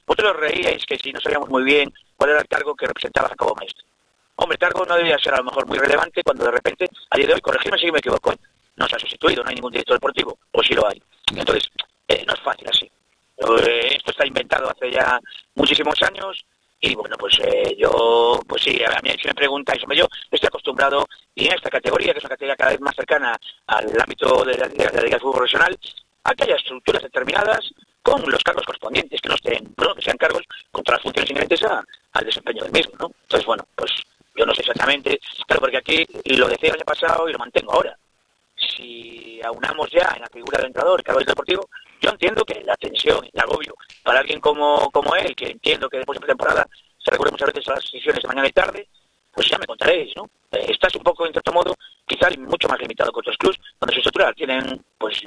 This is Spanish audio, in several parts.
Vosotros reíais que si no sabíamos muy bien cuál era el cargo que representaba Jacobo Maestre. Hombre, el cargo no debía ser a lo mejor muy relevante cuando de repente, a día de hoy, corregidme si me equivoco, no se ha sustituido, no hay ningún director deportivo, o si lo hay. Entonces, no es fácil así. Esto está inventado hace ya muchísimos años y bueno, pues yo, pues sí, a mí si me preguntáis, yo estoy acostumbrado y en esta categoría, que es una categoría cada vez más cercana al ámbito de la Liga de Fútbol Profesional, a que haya estructuras determinadas con los cargos correspondientes, que no estén, bueno, que sean cargos contra las funciones inherentes al desempeño del mismo, ¿no? Entonces, bueno, pues yo no sé exactamente, claro, porque aquí lo decía el año pasado y lo mantengo ahora. Si aunamos ya en la figura del entrenador, el cargo deportivo, yo entiendo que la tensión, el agobio, para alguien como él, que entiendo que después de temporada se recurre muchas veces a las sesiones de mañana y tarde, pues ya me contaréis, ¿no? Estás un poco, en cierto modo, quizás mucho más limitado que otros clubs, donde su estructura tienen, pues,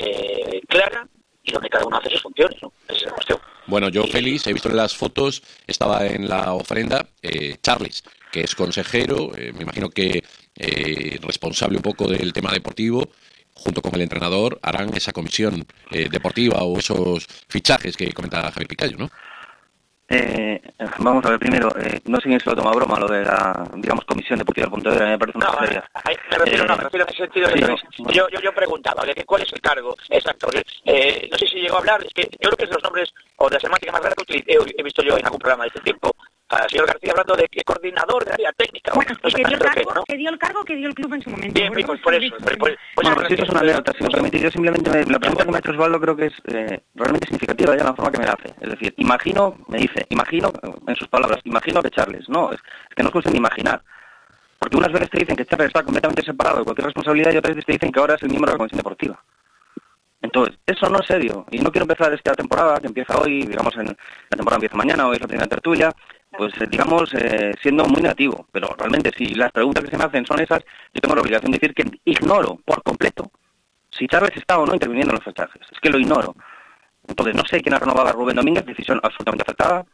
clara y donde cada uno hace sus funciones, ¿no? Esa es la cuestión. Bueno, yo, Félix, he visto en las fotos, estaba en la ofrenda, Charles, que es consejero, me imagino que responsable un poco del tema deportivo, junto con el entrenador, harán esa comisión deportiva o esos fichajes que comenta Javier Picallo, ¿no? Vamos a ver, primero, no sé quién se lo toma broma, lo de la, digamos, comisión deportiva del Pontevedra, me parece una tontería. Me refiero en ese sentido. Sí, yo preguntaba, ¿cuál es el cargo? Exacto. No sé si llegó a hablar, es que yo creo que es de los nombres o de la semántica más rara que he visto yo en algún programa de este tiempo, al señor García hablando de coordinador de área técnica. Bueno, no sé, que dio el cargo que dio el club en su momento. Bien, pues por eso. Bueno, si eso es una anécdota, si me permitís, yo simplemente la pregunta que me ha hecho Osvaldo creo que es realmente significativa ya la forma que me la hace. Es decir, imagino, en sus palabras, imagino que Charles, no, es que no es cuestión de imaginar. Porque unas veces te dicen que Charles está completamente separado de cualquier responsabilidad y otras veces te dicen que ahora es el miembro de la Comisión Deportiva. Entonces, eso no es serio. Y no quiero empezar esta temporada, que empieza hoy, digamos, la temporada empieza mañana, hoy es la primera tertulia, pues digamos, siendo muy negativo. Pero realmente, si las preguntas que se me hacen son esas, yo tengo la obligación de decir que ignoro por completo si Charles está o no interviniendo en los fichajes. Es que lo ignoro. Entonces, no sé quién ha renovado a Rubén Domínguez, decisión absolutamente acertada.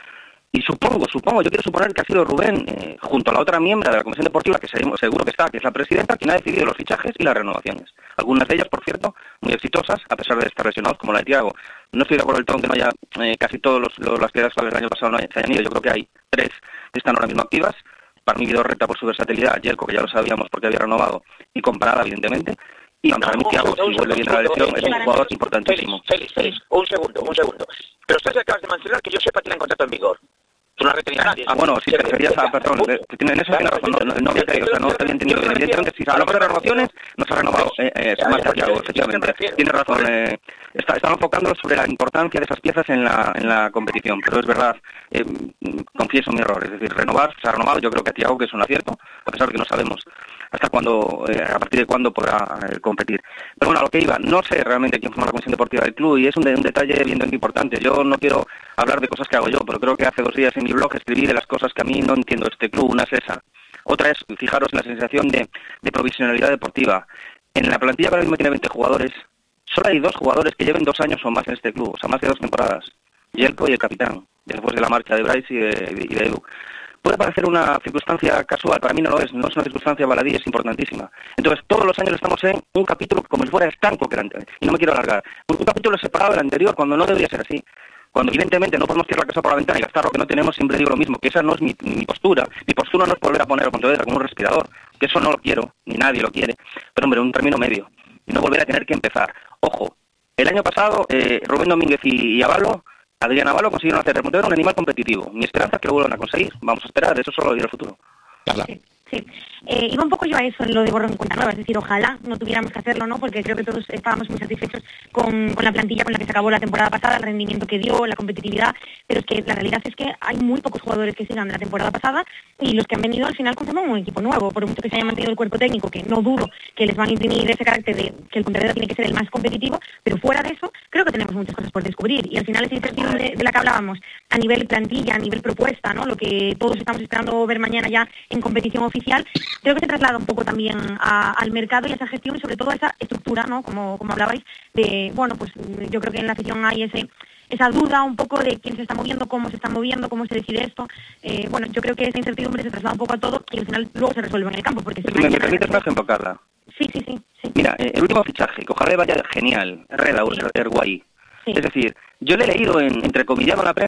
Y supongo, yo quiero suponer que ha sido Rubén, junto a la otra miembro de la Comisión Deportiva, que seguro que está, que es la presidenta, quien ha decidido los fichajes y las renovaciones. Algunas de ellas, por cierto, muy exitosas, a pesar de estar lesionados, como la de Thiago. No estoy de acuerdo del todo en que no haya casi todos las piedras claves del año pasado se hayan ido. Yo creo que hay 3 que están ahora mismo activas. Para mí, Guido Reta por su versatilidad, Jelko, que ya lo sabíamos porque había renovado, y comparada, evidentemente. Y para mí, Thiago, si vuelve bien a la lesión, es un jugador importantísimo. Félix, un segundo. Pero usted acabas de mencionar que yo sepa tiene contrato en vigor. Tú no has retenido a nadie. Bueno, sí, te referías a, perdón, en eso tiene razón, no había creído, o sea, no te había entendido. Evidentemente, si hablamos de renovaciones, no se ha renovado más que Thiago, efectivamente. Tiene razón, estaba enfocando sobre la importancia de esas piezas en la competición, pero es verdad, confieso mi error, es decir, renovar, se ha renovado, yo creo que a Thiago, que es un acierto, a pesar de que no sabemos hasta cuándo, a partir de cuándo podrá competir. Pero bueno, a lo que iba, no sé realmente quién forma la Comisión Deportiva del club y es un detalle evidentemente importante. Yo no quiero hablar de cosas que hago yo, pero creo que hace 2 días en mi blog escribí de las cosas que a mí no entiendo de este club. Una es esa. Otra es, fijaros en la sensación de provisionalidad deportiva. En la plantilla que ahora mismo tiene 20 jugadores, solo hay 2 jugadores que lleven 2 años o más en este club, o sea, más de 2 temporadas. Jelko y el capitán, después de la marcha de Bryce y de Edu. Puede parecer una circunstancia casual, para mí no lo es, no es una circunstancia baladí, es importantísima. Entonces, todos los años estamos en un capítulo como si fuera estanco, y no me quiero alargar. Un capítulo separado del anterior, cuando no debería ser así. Cuando evidentemente no podemos tirar la casa por la ventana y gastar lo que no tenemos, siempre digo lo mismo, que esa no es mi postura. Mi postura no es volver a poner a Pontevedra como un respirador, que eso no lo quiero, ni nadie lo quiere. Pero hombre, un término medio. Y no volver a tener que empezar. Ojo, el año pasado, Rubén Domínguez y Adrián Avalo consiguieron hacer de Pontevedra un animal competitivo. Mi esperanza es que lo vuelvan a conseguir. Vamos a esperar, eso solo lo dirá el futuro. Carla. Sí. Iba un poco yo a eso, en lo de borrón en cuenta nueva, es decir, ojalá no tuviéramos que hacerlo, ¿no? Porque creo que todos estábamos muy satisfechos con la plantilla con la que se acabó la temporada pasada, el rendimiento que dio, la competitividad, pero es que la realidad es que hay muy pocos jugadores que sigan de la temporada pasada y los que han venido al final conforman un equipo nuevo, por mucho que se haya mantenido el cuerpo técnico, que no dudo que les van a imprimir ese carácter de que el Pontevedra tiene que ser el más competitivo, pero fuera de eso, creo que tenemos muchas cosas por descubrir y al final esa incertidumbre de la que hablábamos, a nivel plantilla, a nivel propuesta, ¿no? Lo que todos estamos esperando ver mañana ya en competición oficial, creo que se traslada un poco también al mercado y a esa gestión y sobre todo a esa estructura, ¿no? Como hablabais, de, bueno, pues yo creo que en la afición hay esa duda un poco de quién se está moviendo, cómo se está moviendo, cómo se decide esto. Bueno, yo creo que esa incertidumbre se traslada un poco a todo y al final luego se resuelve en el campo. Porque si me permites un ejemplo, Carla. Sí. Mira, el último fichaje, que ojalá le vaya genial, Reda Erguay. Sí. Es decir, yo le he leído entrecomillado en la prensa